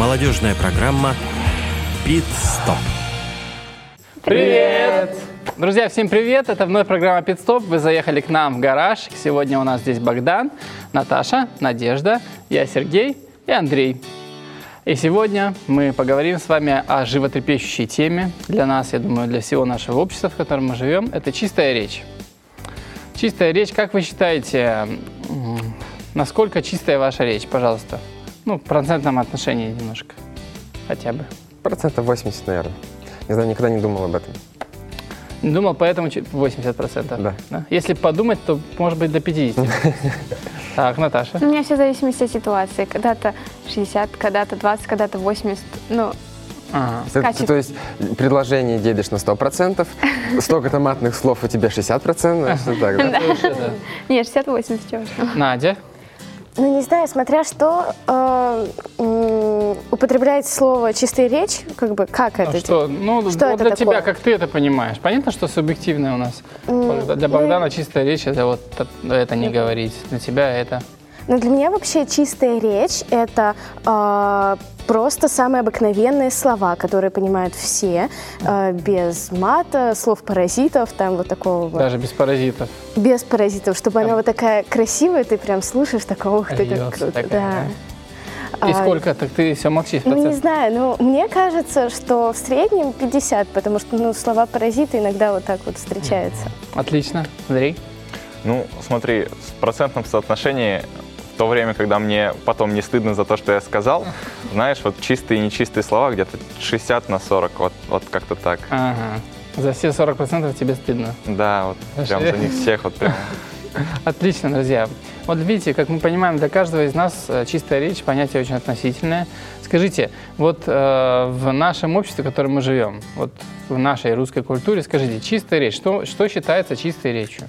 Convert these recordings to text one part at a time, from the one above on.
Молодежная программа «Пит-стоп». Привет! Друзья, всем привет! Это вновь программа «Пит-стоп». Вы заехали к нам в гараж. Сегодня у нас здесь Богдан, Наташа, Надежда, я Сергей и Андрей. И сегодня мы поговорим с вами о животрепещущей теме. Для нас, я думаю, для всего нашего общества, в котором мы живем, это чистая речь. Чистая речь, как вы считаете, насколько чистая ваша речь, пожалуйста? Ну, в процентном отношении немножко, хотя бы. 80%, наверное. Не знаю, никогда не думал об этом. Не думал, поэтому 80%? Да. Если подумать, то может быть до 50%. Так, Наташа. У меня все зависит от ситуации. Когда-то 60, когда-то 20, когда-то 80. Ну, То есть предложение делишь на 100%, столько-то матных слов у тебя 60%, что так, да? Нет, 60-80, чего. Надя. Ну, не знаю, смотря что употребляет слово «чистая речь», как бы, как это? Что? Ну, что вот это для тебя, такое? как ты это понимаешь? Понятно, что субъективное у нас. Для Богдана чистая речь — это вот это не говорить. Для тебя это... Но для меня вообще чистая речь – это просто самые обыкновенные слова, которые понимают все, без мата, слов-паразитов, там вот такого вот. Даже без паразитов. Без паразитов, чтобы она вот такая красивая, ты прям слушаешь, такого, ух ты, как круто. Такая, да. И сколько? Так ты все молчишь? Ну, не знаю, но мне кажется, что в среднем 50, потому что слова-паразиты иногда вот так вот встречаются. Отлично. Андрей? Ну, смотри, в процентном соотношении, в то время, когда мне потом не стыдно за то, что я сказал, знаешь, вот чистые и нечистые слова где-то 60/40, вот как-то так. Ага. За все 40% тебе стыдно. Да, вот прям за них всех вот прям. Отлично, друзья. Вот видите, как мы понимаем, для каждого из нас чистая речь — понятие очень относительное. Скажите, вот в нашем обществе, в котором мы живем, вот в нашей русской культуре, скажите, чистая речь, что считается чистой речью?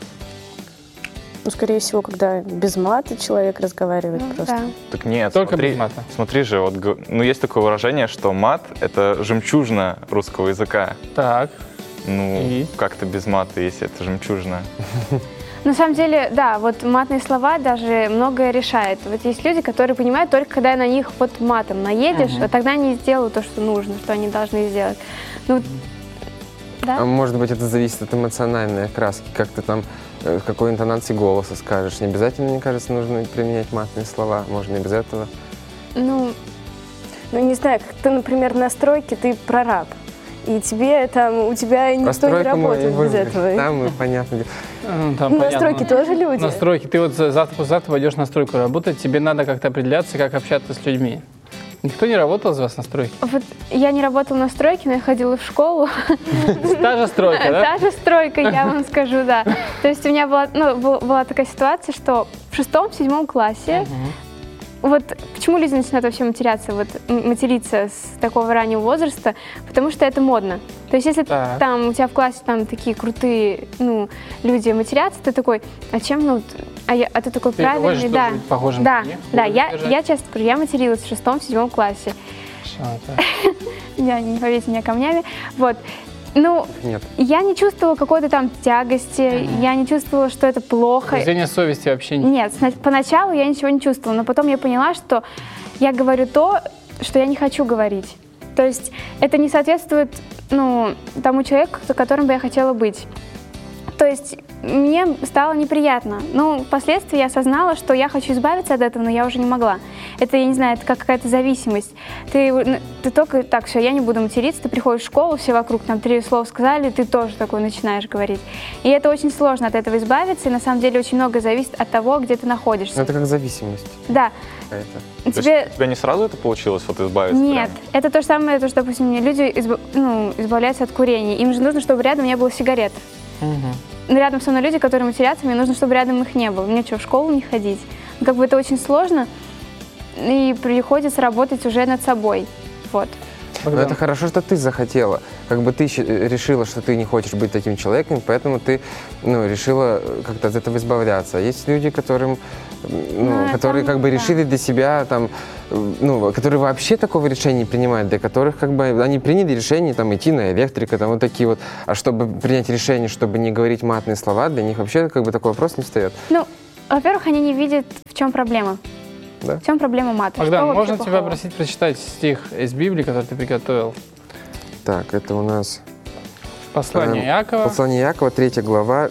Ну, скорее всего, когда без мата человек разговаривает просто. Да. Так нет, Только без мата. Смотри же, вот, ну есть такое выражение, что мат — это жемчужина русского языка. Так. Ну, И? как-то без мата, если это жемчужина. На самом деле, да, вот матные слова даже многое решают. Вот есть люди, которые понимают только когда на них вот матом наедешь, вот тогда они сделают то, что нужно, что они должны сделать. Ну, да? А может быть, это зависит от эмоциональной окраски, как ты там, в какой интонации голоса скажешь. Не обязательно, мне кажется, нужно применять матные слова, можно и без этого. Ну, не знаю, как ты, например, на стройке, ты прораб, и тебе там, у тебя никто не работает без этого. Там, понятно. На стройке тоже люди. На стройке. Ты вот завтра пойдешь на стройку работать, тебе надо как-то определяться, как общаться с людьми. Никто не работал из вас на стройке? вот я не работала на стройке, но я ходила в школу. Та же стройка, да? Та же стройка, я вам скажу, да. То есть у меня была такая ситуация, что в 6-7 классе, вот почему люди начинают вообще материться с такого раннего возраста, потому что это модно. То есть если там у тебя в классе там такие крутые люди матерятся, ты такой, а чем, а ты такой правильный, да. Похожим да, на них? да, я честно скажу, я материлась в 6-7 классе. Не поверьте меня камнями, вот. Нет. Я не чувствовала какой-то там тягости, я не чувствовала, что это плохо. Угрызения совести вообще нет? Нет, поначалу я ничего не чувствовала, но потом я поняла, что я говорю то, что я не хочу говорить. То есть это не соответствует тому человеку, которым бы я хотела быть. То есть мне стало неприятно. Впоследствии я осознала, что я хочу избавиться от этого, но я уже не могла. Это, я не знаю, это как какая-то зависимость. Ты только так, все, я не буду материться, ты приходишь в школу, все вокруг там 3 слова сказали, ты тоже такое начинаешь говорить. И это очень сложно от этого избавиться, и на самом деле очень многое зависит от того, где ты находишься. Это как зависимость. Да. У тебя не сразу это получилось избавиться? Нет, это то же самое, что, допустим, люди избавляются от курения. Им же нужно, чтобы рядом не было сигарет. Рядом со мной люди, которые матерятся, мне нужно, чтобы рядом их не было. Мне что, в школу не ходить? Это очень сложно, и приходится работать уже над собой. Вот. Но это хорошо, что ты захотела. Ты решила, что ты не хочешь быть таким человеком, поэтому ты решила как-то от этого избавляться. Есть люди, которые решили для себя, которые вообще такого решения не принимают, для которых они приняли решение идти на электрика, вот такие вот. А чтобы принять решение, чтобы не говорить матные слова, для них вообще такой вопрос не встает. Во-первых, они не видят, в чем проблема. Да? В чем проблема мата? Богдан, Что вообще можно тебя плохого? просить прочитать стих из Библии, который ты приготовил? Так, это у нас Послание Иакова. Послание Иакова, 3 глава,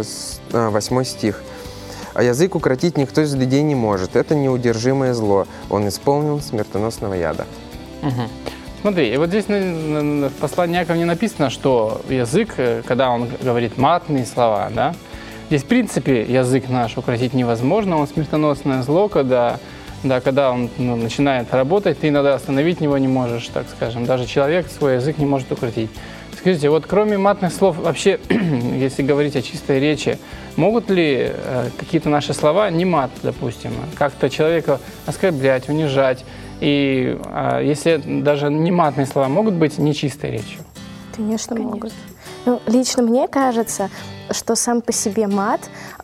8 стих. «А язык укротить никто из людей не может. Это неудержимое зло. Он исполнен смертоносного яда». Мгм. Смотри, и вот здесь в послании Иакова не написано, что язык, когда он говорит матные слова, да? Здесь, в принципе, язык наш укротить невозможно, он смертоносное зло, когда он начинает работать, ты иногда остановить его не можешь, так скажем. Даже человек свой язык не может укротить. Скажите, вот кроме матных слов, вообще, если говорить о чистой речи, могут ли какие-то наши слова, не мат, допустим, как-то человека оскорблять, унижать? И если даже не матные слова могут быть нечистой речью? Конечно, могут. Ну, лично мне кажется, что сам по себе мат,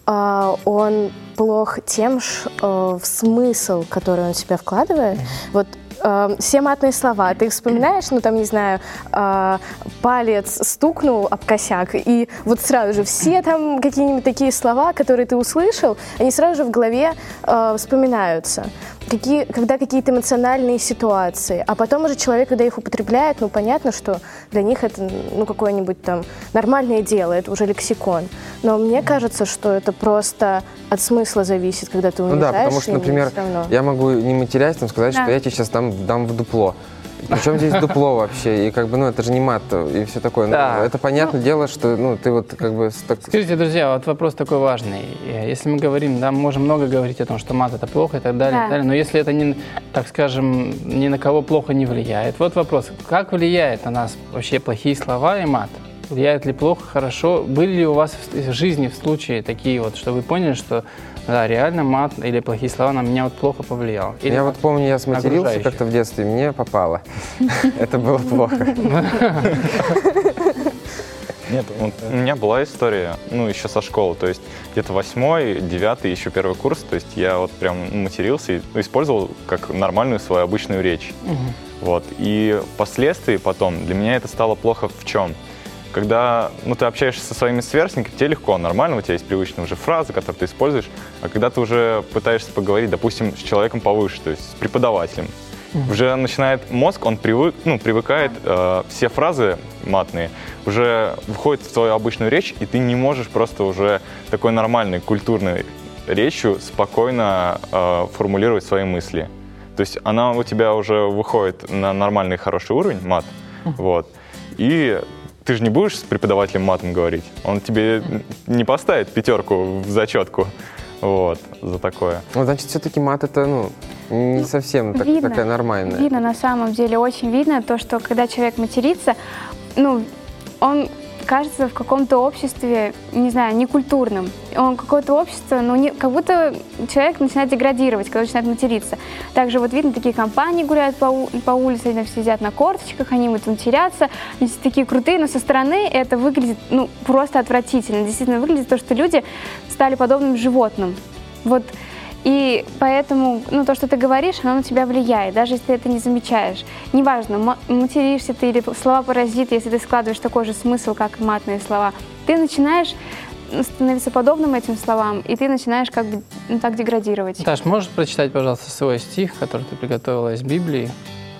он плох тем, в смысл, который он в себя вкладывает. Вот все матные слова, ты их вспоминаешь, ну там, не знаю, палец стукнул об косяк, и вот сразу же все там какие-нибудь такие слова, которые ты услышал, они сразу же в голове вспоминаются. Когда какие-то эмоциональные ситуации, а потом уже человек, когда их употребляет, ну понятно, что для них это какое-нибудь там нормальное дело, это уже лексикон. Но мне кажется, что это просто от смысла зависит, когда ты унижаешь. Ну да, потому что, например, я могу не матерясь сказать, что я тебе сейчас дам в дупло. Причем здесь дупло вообще, и это же не мат, и все такое. Да. Это понятное дело, что ты вот Скажите, друзья, вот вопрос такой важный. Если мы говорим, да, мы можем много говорить о том, что мат это плохо и так далее, Да. но если это не, так скажем, ни на кого плохо не влияет. Вот вопрос, как влияет на нас вообще плохие слова и мат? Влияет ли плохо, хорошо? Были ли у вас в жизни в случае такие вот, что вы поняли, что да, реально мат или плохие слова на меня вот плохо повлиял? Или я вот помню, я сматерился окружающих? как-то в детстве, мне попало. Это было плохо. Нет, у меня была история, еще со школы, то есть где-то 8-й, 9-й, еще первый курс, то есть я вот прям матерился и использовал как нормальную свою обычную речь. Вот. И впоследствии потом для меня это стало плохо в чем? Когда ты общаешься со своими сверстниками, тебе легко, нормально, у тебя есть привычные уже фразы, которые ты используешь, а когда ты уже пытаешься поговорить, допустим, с человеком повыше, то есть с преподавателем, уже начинает мозг, он привыкает, все фразы матные уже входят в твою обычную речь, и ты не можешь просто уже такой нормальной, культурной речью спокойно формулировать свои мысли. То есть она у тебя уже выходит на нормальный, хороший уровень, мат, вот, и ты же не будешь с преподавателем матом говорить, он тебе не поставит 5 в зачетку, вот, за такое. Значит, все-таки мат это, не совсем такая нормальная. Видно, на самом деле, очень видно то, что когда человек матерится, он кажется в каком-то обществе, не знаю, некультурным. Он какое-то общество, как будто человек начинает деградировать, когда начинает материться. Также вот видно, такие компании гуляют по улице, они сидят на корточках, они матерятся, они такие крутые, но со стороны это выглядит, просто отвратительно. Действительно выглядит то, что люди стали подобным животным. Вот. И поэтому, то, что ты говоришь, оно на тебя влияет, даже если ты это не замечаешь. Неважно, материшься ты или слова-паразиты, если ты складываешь такой же смысл, как и матные слова, ты начинаешь становиться подобным этим словам, и ты начинаешь так деградировать. Таш, можешь прочитать, пожалуйста, свой стих, который ты приготовила из Библии?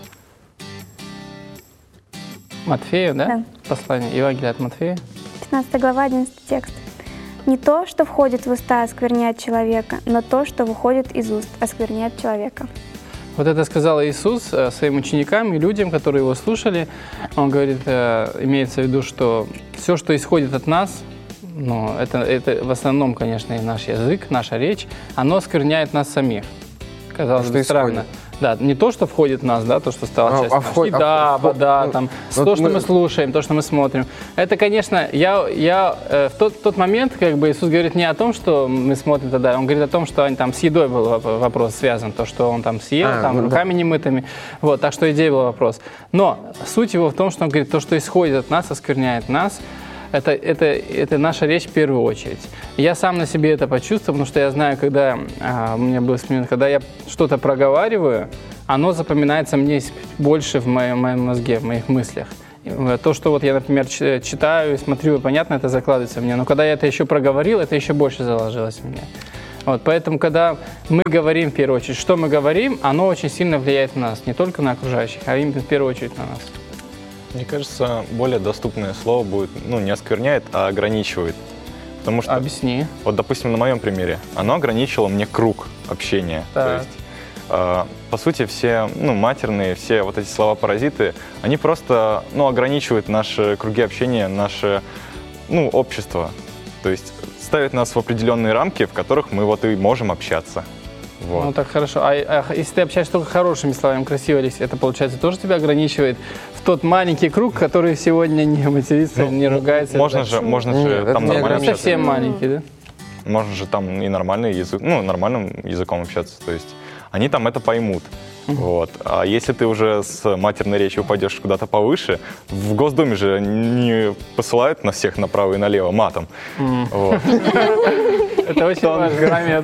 Матфею, да? Да. Послание Евангелия от Матфея. 15 глава, 11 текст. «Не то, что входит в уста, оскверняет человека, но то, что выходит из уст, оскверняет человека». Вот это сказал Иисус своим ученикам и людям, которые его слушали. Он говорит, имеется в виду, что все, что исходит от нас, это в основном, конечно, и наш язык, наша речь, оно оскверняет нас самих. Казалось бы, странно. Да, не то, что входит в нас, да, то, что стало частью. Еда, вода, то, что мы слушаем, то, что мы смотрим. Это, конечно, в тот момент, Иисус говорит не о том, что мы смотрим тогда, он говорит о том, что с едой был вопрос связан, то, что он съел, руками немытыми. Вот, так что идея был вопрос. Но суть его в том, что он говорит, то, что исходит от нас, оскверняет нас. Это наша речь в первую очередь. Я сам на себе это почувствовал, потому что я знаю, когда у меня был эксперимент, когда я что-то проговариваю, оно запоминается мне больше в моем мозге, в моих мыслях. То, что я, например, читаю, смотрю, понятно, это закладывается в меня, но когда я это еще проговорил, это еще больше заложилось в меня. Вот, поэтому, когда мы говорим, в первую очередь, что мы говорим, оно очень сильно влияет на нас, не только на окружающих, а именно в первую очередь на нас. Мне кажется, более доступное слово будет, не оскверняет, а ограничивает. Потому что, объясни. Вот, допустим, на моем примере, оно ограничило мне круг общения. Так. То есть, по сути, все матерные, все вот эти слова-паразиты, они просто ограничивают наши круги общения, наше общество. То есть ставят нас в определенные рамки, в которых мы вот и можем общаться. Вот. Ну так хорошо. А если ты общаешься только хорошими словами, красиво, Алексей, это, получается, тоже тебя ограничивает в тот маленький круг, который сегодня не матерится, не ругается? Можно же там нормально общаться. Совсем маленький, да? Можно же там и нормальный язык, нормальным языком общаться. То есть они там это поймут. Вот. А если ты уже с матерной речью упадешь куда-то повыше, в Госдуме же не посылают на всех направо и налево матом. Это очень важный момент.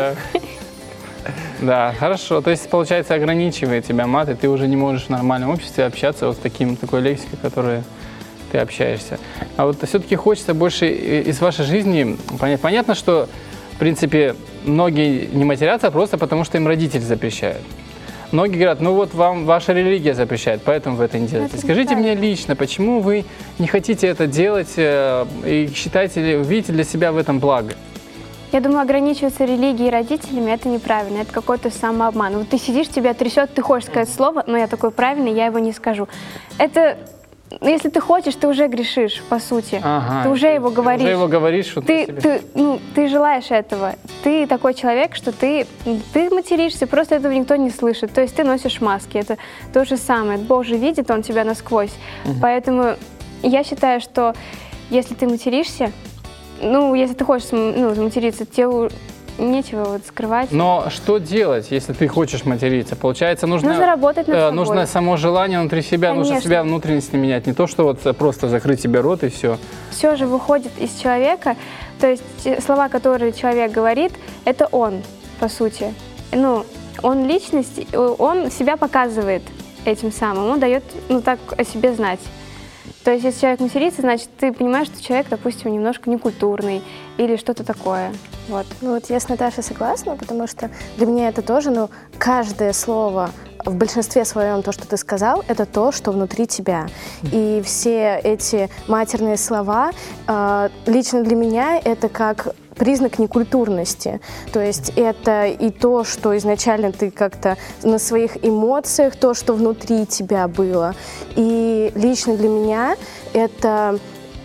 Да, хорошо. То есть, получается, ограничивает тебя мат, и ты уже не можешь в нормальном обществе общаться вот с такой лексикой, которой ты общаешься. А вот все-таки хочется больше из вашей жизни понять. Понятно, что, в принципе, многие не матерятся просто потому, что им родители запрещают. Многие говорят, вот вам ваша религия запрещает, поэтому вы это не делаете. Скажите мне лично, почему вы не хотите это делать и видите для себя в этом благо? Я думаю, ограничиваться религией и родителями – это неправильно, это какой-то самообман. Вот ты сидишь, тебя трясет, ты хочешь сказать слово, но я такой правильный, я его не скажу. Это, если ты хочешь, ты уже грешишь, по сути. Ты уже его говоришь. Уже его говоришь, что ты желаешь этого. Ты такой человек, что ты материшься, просто этого никто не слышит. То есть ты носишь маски, это то же самое. Бог же видит, Он тебя насквозь. Поэтому я считаю, что если ты материшься, если ты хочешь материться, тебе нечего скрывать. Но что делать, если ты хочешь материться? Получается, нужно работать над собой. Нужно само желание внутри себя, Конечно. нужно себя внутренности менять. Не то, что просто закрыть себе рот и все. Все же выходит из человека. То есть слова, которые человек говорит, это он, по сути. Он личность, он себя показывает этим самым, он дает так о себе знать. То есть, если человек матерится, значит, ты понимаешь, что человек, допустим, немножко некультурный или что-то такое. Вот. Я с Наташей согласна, потому что для меня это тоже, каждое слово в большинстве своем, то, что ты сказал, это то, что внутри тебя. И все эти матерные слова, лично для меня, это как признак некультурности. То есть это и то, что изначально ты как-то на своих эмоциях, то, что внутри тебя было. И лично для меня это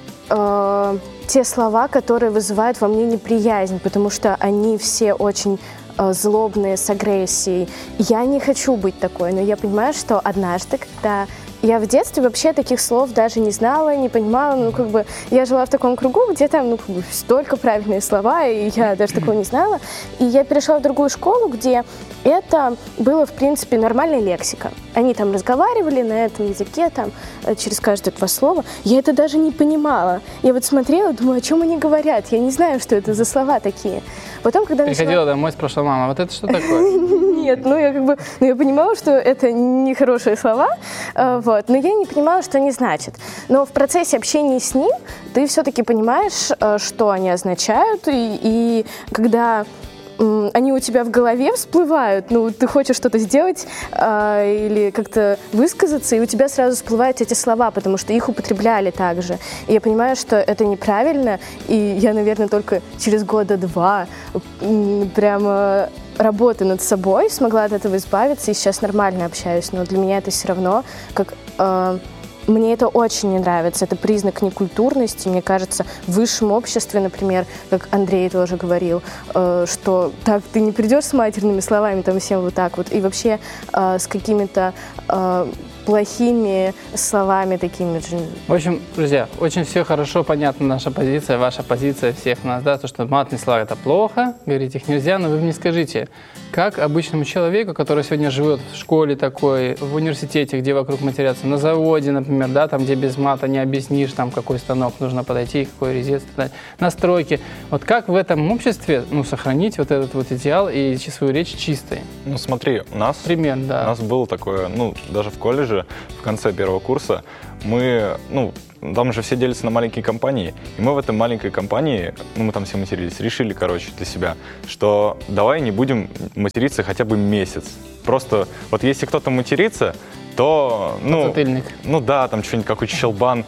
те слова, которые вызывают во мне неприязнь, потому что они все очень злобные, с агрессией. Я не хочу быть такой, но я понимаю, что однажды, когда я в детстве вообще таких слов даже не знала, не понимала, я жила в таком кругу, где там, столько правильные слова, и я даже такого не знала. И я перешла в другую школу, где это было, в принципе, нормальная лексика. Они там разговаривали на этом языке, там, через каждые два слова. Я это даже не понимала. Я смотрела, думаю, о чем они говорят? Я не знаю, что это за слова такие. Потом, когда приходила домой, спрашивала: мама, вот это что такое? Нет, я понимала, что это нехорошие слова, но я не понимала, что они значат. Но в процессе общения с ним ты все-таки понимаешь, что они означают, и когда они у тебя в голове всплывают, ты хочешь что-то сделать или как-то высказаться, и у тебя сразу всплывают эти слова, потому что их употребляли также. И я понимаю, что это неправильно, и я, наверное, только через года 2 прямо работы над собой смогла от этого избавиться, и сейчас нормально общаюсь, но для меня это все равно как... Мне это очень не нравится, это признак некультурности. Мне кажется, в высшем обществе, например, как Андрей тоже говорил, что так ты не придешь с матерными словами, там всем вот так вот, и вообще с какими-то плохими словами такими же. В общем, друзья, очень все хорошо понятно, наша позиция, ваша позиция всех нас, то, что матные слова – это плохо, говорить их нельзя, но вы мне скажите, как обычному человеку, который сегодня живет в школе такой, в университете, где вокруг матерятся, на заводе, например, там, где без мата не объяснишь, там, какой станок нужно подойти, какой резец, на стройке. Вот как в этом обществе, сохранить вот этот вот идеал и свою речь чистой? Смотри, у нас, пример, да. У нас было такое, даже в колледже же в конце первого курса мы, там же все делятся на маленькие компании, и мы в этой маленькой компании, мы там все матерились, решили, для себя, что давай не будем материться хотя бы месяц. Просто вот если кто-то матерится, то, Подзатыльник. Да, там что-нибудь, какой-то щелбан,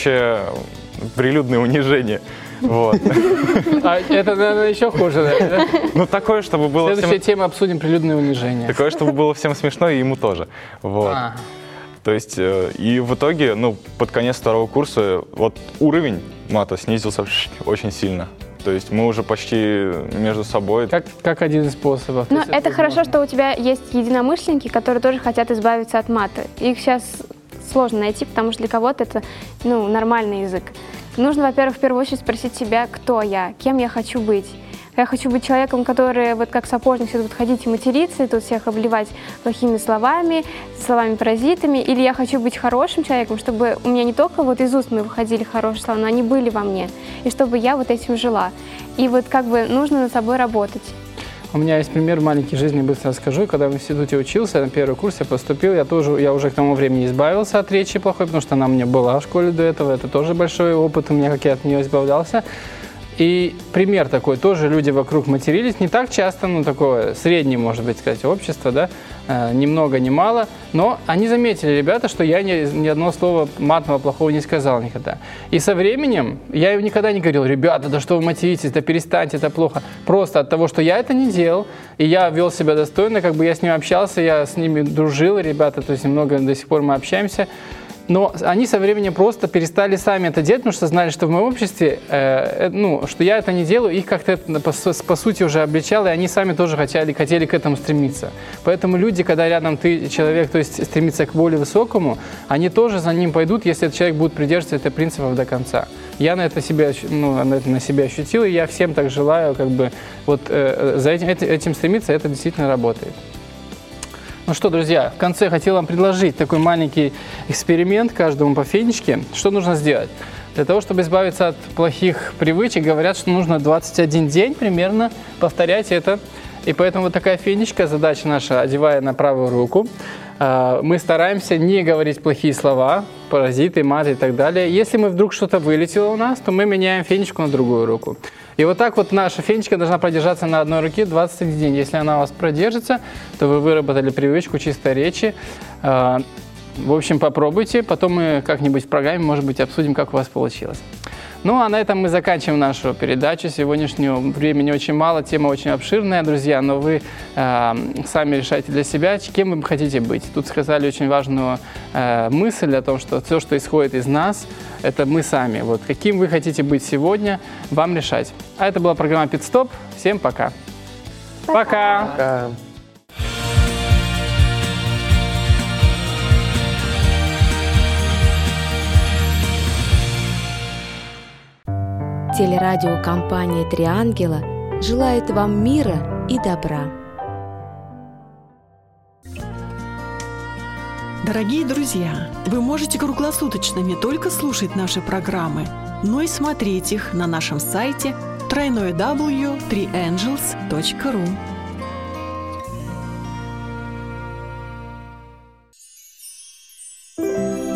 прилюдное унижение. Вот. А это, наверное, еще хуже, да? Такое, чтобы было Следующая тема, обсудим прилюдное унижение. Такое, чтобы было всем смешно, и ему тоже. Вот. То есть, и в итоге, под конец второго курса, уровень мата снизился очень сильно. То есть мы уже почти между собой... Как один из способов. Но это хорошо, что у тебя есть единомышленники, которые тоже хотят избавиться от мата. Их сейчас сложно найти, потому что для кого-то это, нормальный язык. Нужно, во-первых, в первую очередь спросить себя, кто я, кем я хочу быть. Я хочу быть человеком, который, как сапожник, все тут ходить и материться, и тут всех обливать плохими словами-паразитами, или я хочу быть хорошим человеком, чтобы у меня не только из уст мы выходили хорошие слова, но они были во мне, и чтобы я этим жила. И нужно над собой работать. У меня есть пример маленький жизни, быстро расскажу. Когда в институте учился, на первый курс я поступил, я уже к тому времени избавился от речи плохой, потому что она у меня была в школе до этого, это тоже большой опыт у меня, как я от нее избавлялся. И пример такой, тоже люди вокруг матерились, не так часто, такое среднее, может быть, сказать, общество, да, ни много, ни мало, но они заметили, ребята, что я ни одного слова матного плохого не сказал никогда. И со временем я им никогда не говорил, ребята, да что вы материтесь, да перестаньте, это плохо. Просто от того, что я это не делал, и я вел себя достойно, я с ними общался, я с ними дружил, ребята, то есть много до сих пор мы общаемся. Но они со временем просто перестали сами это делать, потому что знали, что в моем обществе, что я это не делаю, их как-то это, по сути уже обличало, и они сами тоже хотели к этому стремиться. Поэтому люди, когда рядом ты человек, то есть стремится к более высокому, они тоже за ним пойдут, если этот человек будет придерживаться этих принципов до конца. Я на себе ощутил, и я всем так желаю, за этим стремиться, это действительно работает. Ну что, друзья, в конце хотел вам предложить такой маленький эксперимент, каждому по фенечке. Что нужно сделать? Для того, чтобы избавиться от плохих привычек, говорят, что нужно 21 день примерно повторять это. И поэтому такая фенечка, задача наша, одевая на правую руку, мы стараемся не говорить плохие слова, паразиты, маты и так далее. Если мы вдруг что-то вылетело у нас, то мы меняем фенечку на другую руку. И так наша фенечка должна продержаться на одной руке 21 день. Если она у вас продержится, то вы выработали привычку чистой речи. В общем, попробуйте. Потом мы как-нибудь в программе, может быть, обсудим, как у вас получилось. Ну, а на этом мы заканчиваем нашу передачу сегодняшнюю. Времени очень мало, тема очень обширная, друзья, но вы сами решайте для себя, кем вы хотите быть. Тут сказали очень важную мысль о том, что все, что исходит из нас, это мы сами. Каким вы хотите быть сегодня, вам решать. А это была программа «Питстоп». Всем пока. Пока. Пока. Телерадиокомпания «Три ангела» желает вам мира и добра. Дорогие друзья, вы можете круглосуточно не только слушать наши программы, но и смотреть их на нашем сайте www.3angels.ru.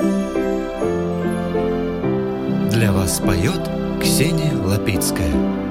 Для вас поет Ксения Лапицкая.